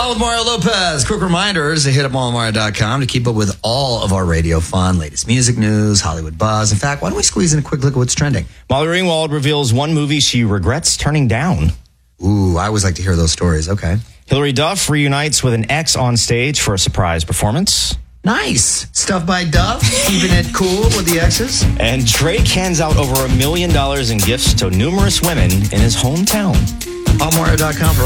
On with Mario Lopez. Quick reminders to hit up allmario.com to keep up with all of our radio fun, latest music news, Hollywood buzz. In fact, why don't we squeeze in a quick look at what's trending? Molly Ringwald reveals one movie she regrets turning down. Ooh, I always like to hear those stories. Okay. Hilary Duff reunites with an ex on stage for a surprise performance. Nice. Stuff by Duff, keeping it cool with the exes. And Drake hands out over $1 million in gifts to numerous women in his hometown. Allmario.com for